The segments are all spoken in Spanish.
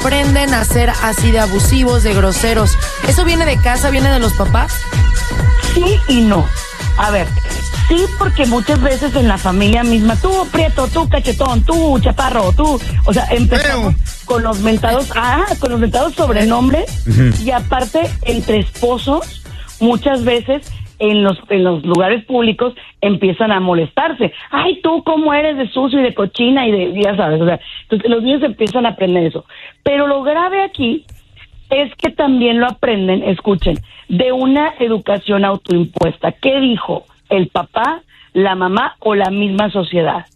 aprenden a ser así de abusivos, de groseros? ¿Eso viene de casa, viene de los papás? Sí y no. A ver, sí, porque muchas veces en la familia misma, tú prieto, tú cachetón, tú chaparro, tú, o sea, empezamos con los mentados sobrenombres. Y aparte entre esposos muchas veces en los lugares públicos empiezan a molestarse. Ay, tú cómo eres de sucio y de cochina y de, ya sabes, o sea, entonces los niños empiezan a aprender eso. Pero lo grave aquí es que también lo aprenden, escuchen, de una educación autoimpuesta. ¿Qué dijo el papá, la mamá o la misma sociedad?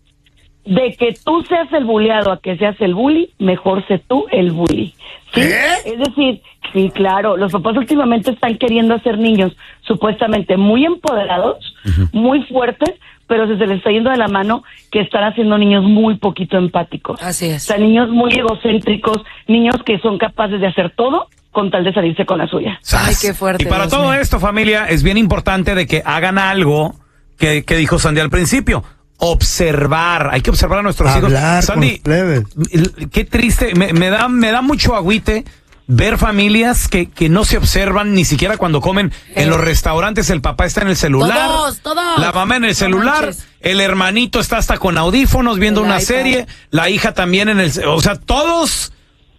De que tú seas el bulleado a que seas el bully, mejor sé tú el bully. ¿Sí? Es decir, sí, claro, los papás últimamente están queriendo hacer niños supuestamente muy empoderados, muy fuertes, pero se les está yendo de la mano que están haciendo niños muy poquito empáticos. Así es. O sea, niños muy egocéntricos, niños que son capaces de hacer todo con tal de salirse con la suya. Ay, qué fuerte. Y para Dios todo mío. esto, familia, es bien importante de que hagan algo que dijo Sandy al principio. Observar, hay que observar a nuestros hijos. Sandy, qué triste, me da mucho agüite ver familias que no se observan ni siquiera cuando comen en los restaurantes. El papá está en el celular, todos. la mamá en el celular, manches. el hermanito está hasta con audífonos viendo una serie, la hija también o sea, todos,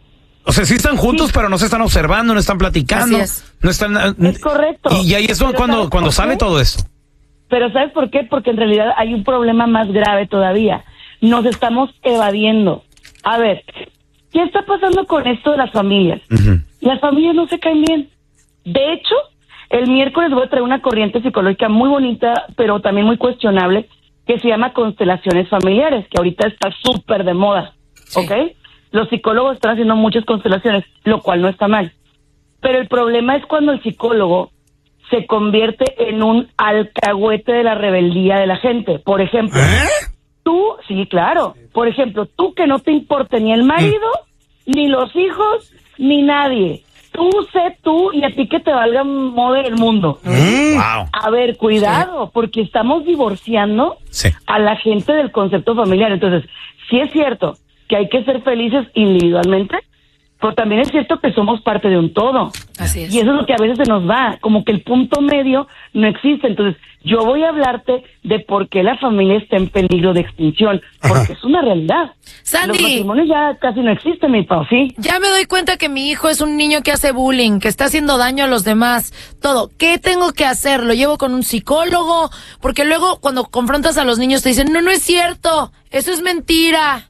o sea, sí están juntos, pero no se están observando, no están platicando. Así es. No están. Es correcto. Y ahí es cuando sale todo esto. Pero ¿sabes por qué? Porque en realidad hay un problema más grave todavía. Nos estamos evadiendo. A ver, ¿qué está pasando con esto de las familias? Las familias no se caen bien. De hecho, el miércoles voy a traer una corriente psicológica muy bonita, pero también muy cuestionable, que se llama constelaciones familiares, que ahorita está súper de moda, ¿ok? Los psicólogos están haciendo muchas constelaciones, lo cual no está mal. Pero el problema es cuando el psicólogo se convierte en un alcahuete de la rebeldía de la gente. Por ejemplo, tú, sí, claro. Por ejemplo, tú que no te importa ni el marido, ni los hijos, ni nadie. Tú sé tú y a ti que te valga mover el mundo. Wow. A ver, cuidado, porque estamos divorciando a la gente del concepto familiar. Entonces, sí es cierto que hay que ser felices individualmente, pero también es cierto que somos parte de un todo. Así es. Y eso es lo que a veces se nos va, como que el punto medio no existe. Entonces, yo voy a hablarte de por qué la familia está en peligro de extinción, porque es una realidad. Sandy, los matrimonios ya casi no existen, mi Pau, ¿sí? Ya me doy cuenta que mi hijo es un niño que hace bullying, que está haciendo daño a los demás, todo. ¿Qué tengo que hacer? ¿Lo llevo con un psicólogo? Porque luego cuando confrontas a los niños te dicen, no es cierto, eso es mentira.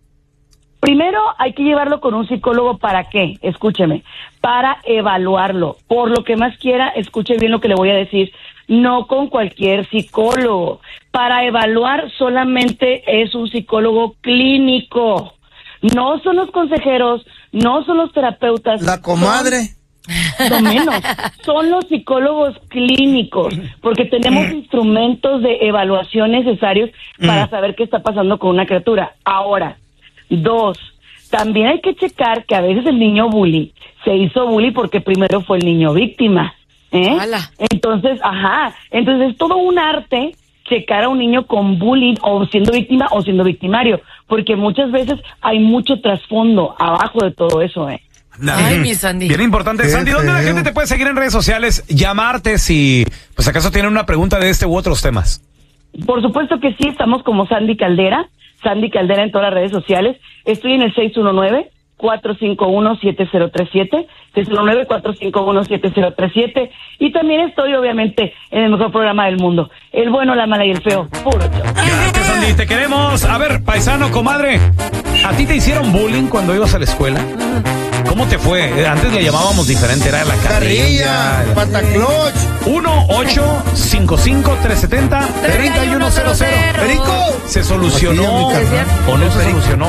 Primero hay que llevarlo con un psicólogo. ¿Para qué? Escúcheme, para evaluarlo. Por lo que más quiera, escuche bien lo que le voy a decir. No con cualquier psicólogo. Para evaluar solamente es un psicólogo clínico. No son los consejeros, no son los terapeutas. La comadre. No menos, son los psicólogos clínicos, porque tenemos instrumentos de evaluación necesarios para saber qué está pasando con una criatura. Ahora, 2, también hay que checar que a veces el niño bully se hizo bully porque primero fue el niño víctima, Entonces, entonces es todo un arte checar a un niño con bullying o siendo víctima o siendo victimario, porque muchas veces hay mucho trasfondo abajo de todo eso, Ay, mi Sandy. Bien importante. Sandy, ¿dónde la gente te puede seguir en redes sociales? Llamarte si, pues acaso tienen una pregunta de este u otros temas. Por supuesto que sí, estamos como Sandy Caldera en todas las redes sociales. Estoy en el 619-451-7037, 619-451-7037, y también estoy obviamente en el mejor programa del mundo, El Bueno, la Mala y el Feo, puro show. Gracias, Sandy, te queremos. A ver, paisano, comadre, ¿a ti te hicieron bullying cuando ibas a la escuela? ¿Cómo te fue? Antes le llamábamos diferente, era la carrilla, patacloch. 1-855-370-3100. Perico. ¿Se solucionó Aquí, o no se solucionó?